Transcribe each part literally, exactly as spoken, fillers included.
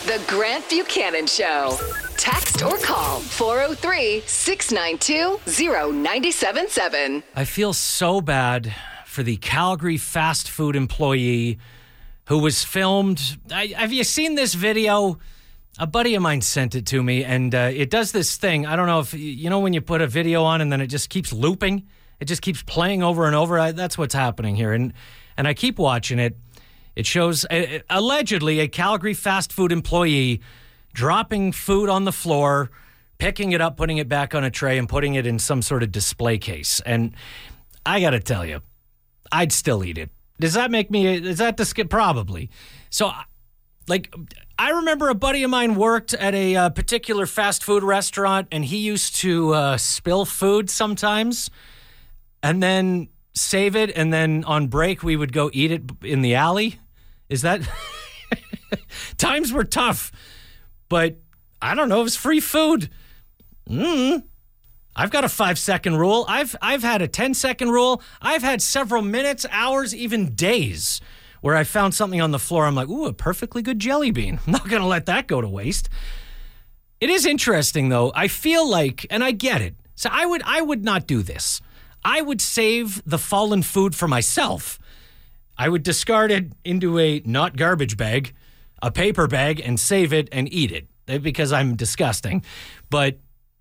The Grant Buchanan Show. Text or call four oh three, six nine two, oh nine seven seven. I feel so bad for the Calgary fast food employee who was filmed. I, have you seen this video? A buddy of mine sent it to me, and uh, it does this thing. I don't know if, you know when you put a video on and then it just keeps looping? It just keeps playing over and over. I, that's what's happening here. And, and I keep watching it. It shows uh, allegedly a Calgary fast food employee dropping food on the floor, picking it up, putting it back on a tray, and putting it in some sort of display case. And I got to tell you, I'd still eat it. Does that make me, is that the skip? Probably. So, like, I remember a buddy of mine worked at a uh, particular fast food restaurant, and he used to uh, spill food sometimes and then save it, and then on break we would go eat it in the alley. Is that... Times were tough, but I don't know, it was free food. Mm. I've got a five-second rule. I've I've had a ten-second rule. I've had several minutes, hours, even days where I found something on the floor. I'm like, ooh, a perfectly good jelly bean. I'm not going to let that go to waste. It is interesting, though. I feel like, and I get it. So I would I would not do this. I would save the fallen food for myself. I would discard it into a not garbage bag, a paper bag, and save it and eat it because I'm disgusting. But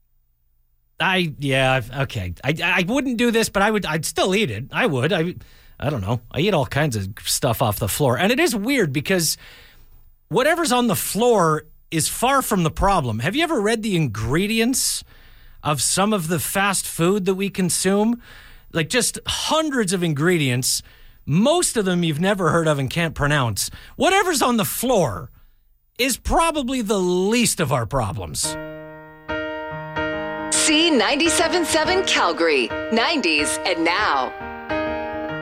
I, yeah, okay. I I wouldn't do this, but I would, I'd still eat it. I would. I I don't know. I eat all kinds of stuff off the floor. And it is weird because whatever's on the floor is far from the problem. Have you ever read the ingredients of some of the fast food that we consume? Like just hundreds of ingredients. Most of them you've never heard of and can't pronounce. Whatever's on the floor is probably the least of our problems. C ninety-seven point seven Calgary, nineties and now.